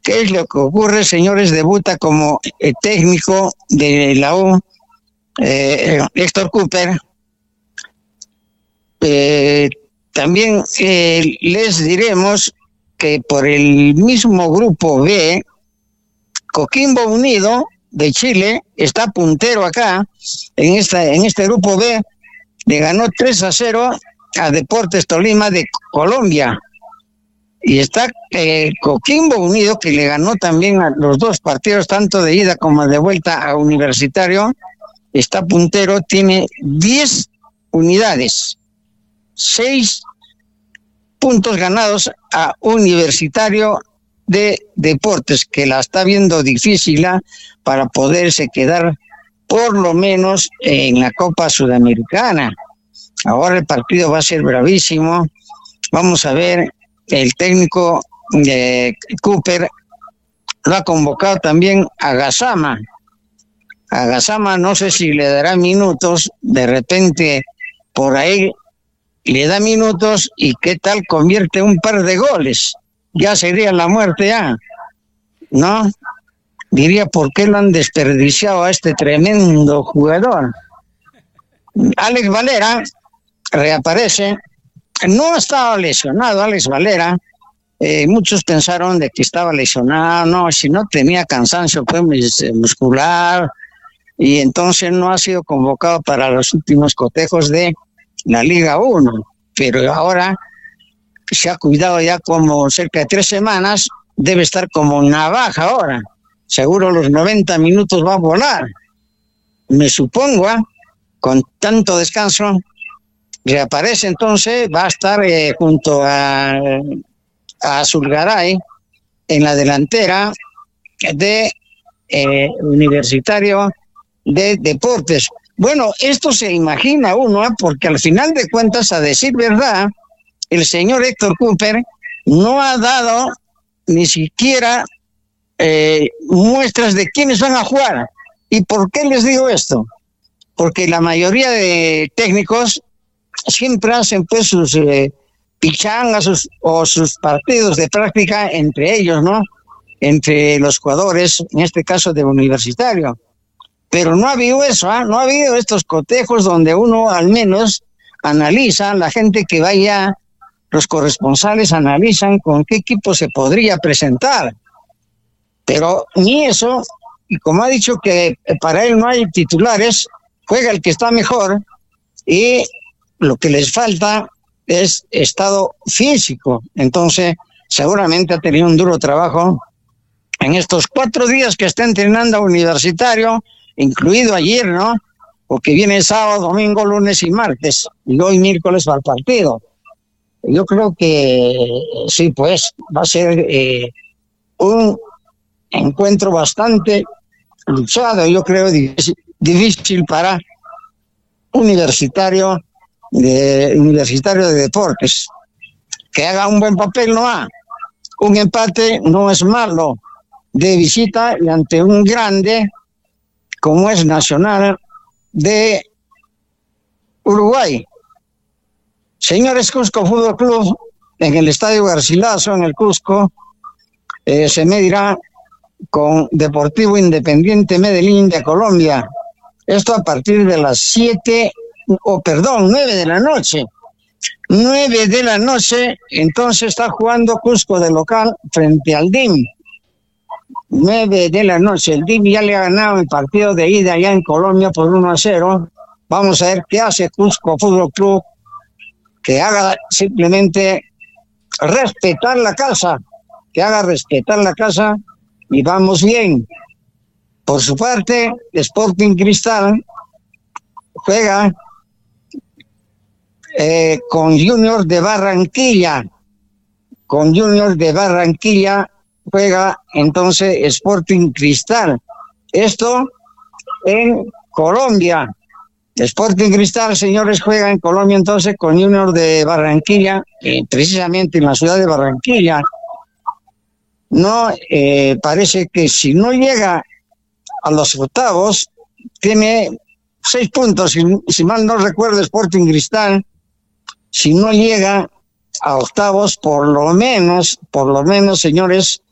¿Qué es lo que ocurre, señores? Debuta como técnico de la U, Héctor Cooper. También les diremos que por el mismo grupo B, Coquimbo Unido de Chile está puntero acá, en este grupo B. Le ganó 3-0 a Deportes Tolima de Colombia. Y está Coquimbo Unido, que le ganó también a los dos partidos, tanto de ida como de vuelta a Universitario. Está puntero, tiene 10 unidades, 6 puntos ganados a Universitario de Deportes, que la está viendo difícil para poderse quedar por lo menos en la Copa Sudamericana. Ahora el partido va a ser bravísimo. Vamos a ver, el técnico de Cooper lo ha convocado también a Gassama. A Gassama no sé si le dará minutos, de repente por ahí le da minutos y qué tal convierte un par de goles. Ya sería la muerte ya, ¿no? Diría, ¿por qué lo han desperdiciado a este tremendo jugador? Alex Valera reaparece. No estaba lesionado Alex Valera. Muchos pensaron de que estaba lesionado. No, si no tenía cansancio muscular. Y entonces no ha sido convocado para los últimos cotejos de la Liga 1. Pero ahora se ha cuidado ya como cerca de 3 semanas. Debe estar como navaja ahora. Seguro los 90 minutos va a volar. Me supongo, con tanto descanso, reaparece entonces, va a estar junto a Zulgaray en la delantera de Universitario de Deportes. Bueno, esto se imagina uno, porque al final de cuentas, a decir verdad, el señor Héctor Cooper no ha dado ni siquiera muestras de quiénes van a jugar. ¿Y por qué les digo esto? Porque la mayoría de técnicos siempre hacen pues sus pichangas o sus partidos de práctica entre ellos, ¿no? Entre los jugadores, en este caso de Universitario. Pero no ha habido eso, no ha habido estos cotejos donde uno al menos analiza, la gente que vaya, los corresponsales analizan con qué equipo se podría presentar. Pero ni eso, y como ha dicho que para él no hay titulares, juega el que está mejor, y lo que les falta es estado físico. Entonces, seguramente ha tenido un duro trabajo en estos 4 días que está entrenando a Universitario, incluido ayer, ¿no? Porque viene sábado, domingo, lunes y martes, y hoy miércoles va al partido. Yo creo que sí, pues va a ser un encuentro bastante luchado, yo creo difícil para Universitario de Deportes. Que haga un buen papel no ha. Un empate no es malo de visita y ante un grande como es Nacional de Uruguay. Señores, Cusco Fútbol Club en el Estadio Garcilaso, en el Cusco, se medirá con Deportivo Independiente Medellín de Colombia. Esto a partir de las 9 de la noche. 9 de la noche, entonces está jugando Cusco de local frente al DIM. 9 de la noche, el DIM ya le ha ganado el partido de ida allá en Colombia por 1-0. Vamos a ver qué hace Cusco Fútbol Club, que haga simplemente respetar la casa, y vamos bien. Por su parte, Sporting Cristal juega con Junior de Barranquilla. Con Junior de Barranquilla juega entonces Sporting Cristal. Esto en Colombia. Sporting Cristal, señores, juega en Colombia entonces con Junior de Barranquilla, precisamente en la ciudad de Barranquilla. No, parece que si no llega a los octavos, tiene 6 puntos, si mal no recuerdo, Sporting Cristal. Si no llega a octavos, por lo menos, señores,